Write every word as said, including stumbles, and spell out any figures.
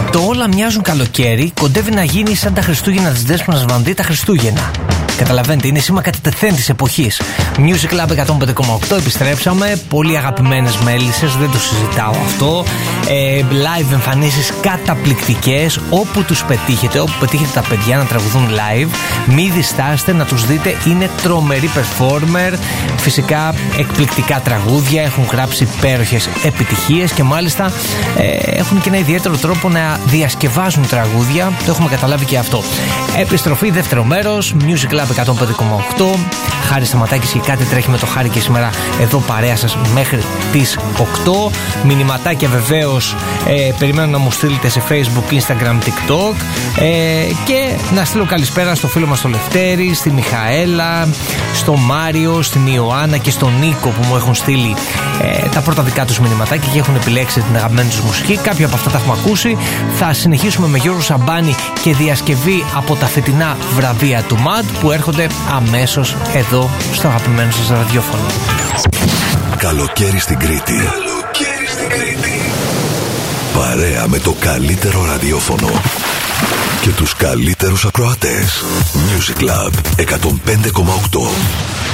το όλα μοιάζουν καλοκαίρι, κοντεύει να γίνει σαν τα Χριστούγεννα της Δέσποινας Βανδύ τα Χριστούγεννα. Καταλαβαίνετε, είναι σήμα κατετεθέν της εποχής. Music Lab εκατόν πέντε κόμμα οκτώ, επιστρέψαμε. Πολύ αγαπημένες μέλισσες, δεν το συζητάω αυτό. Ε, live εμφανίσεις καταπληκτικές. Όπου τους πετύχετε, όπου πετύχετε τα παιδιά να τραγουδούν live, μη διστάστε να τους δείτε. Είναι τρομεροί performer. Φυσικά εκπληκτικά τραγούδια. Έχουν γράψει υπέροχες επιτυχίες και μάλιστα ε, έχουν και ένα ιδιαίτερο τρόπο να διασκευάζουν τραγούδια. Το έχουμε καταλάβει και αυτό. Επιστροφή, δεύτερο μέρος. Music Lab εκατόν πέντε κόμμα οκτώ. Χάρη Σταματάκης και κάτι τρέχει με το Χάρη και σήμερα εδώ παρέα σας μέχρι τις οκτώ. Μηνυματάκια βεβαίως ε, περιμένω να μου στείλετε σε Facebook, Instagram, TikTok ε, και να στείλω καλησπέρα στο φίλο μας στο Λευτέρη, στη Μιχαέλα, στο Μάριο, στην Ιωάννα και στον Νίκο που μου έχουν στείλει ε, τα πρώτα δικά τους μηνυματάκια και έχουν επιλέξει την αγαπημένη τους μουσική. Κάποια από αυτά τα έχουμε ακούσει. Θα συνεχίσουμε με Γιώργο Σαμπάνη και διασκευή από τα φετινά βραβεία του μαντ που έρχονται αμέσως εδώ στο αγαπημένο σας ραδιόφωνο. Καλοκαίρι στην Κρήτη. Καλοκαίρι στην Κρήτη. Παρέα με το καλύτερο ραδιόφωνο και τους καλύτερους ακροατές. Music Lab εκατόν πέντε κόμμα οκτώ.